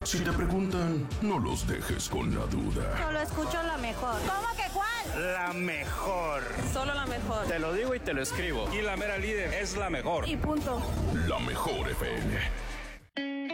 Si te preguntan, no los dejes con la duda. Solo escucho la mejor. ¿Cómo que cuál? La mejor. Solo la mejor. Te lo digo y te lo escribo. Y la mera líder es la mejor. Y punto. La mejor FM.